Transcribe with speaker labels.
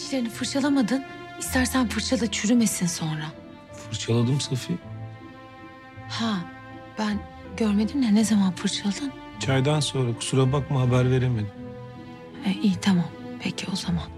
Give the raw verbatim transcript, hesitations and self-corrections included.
Speaker 1: dişlerini fırçalamadın. İstersen fırçala, çürümesin sonra.
Speaker 2: Fırçaladım Safiye.
Speaker 1: Ha, ben görmedim de ne zaman fırçaladın?
Speaker 2: Çaydan sonra kusura bakma haber veremedim.
Speaker 1: E, iyi tamam. Peki o zaman.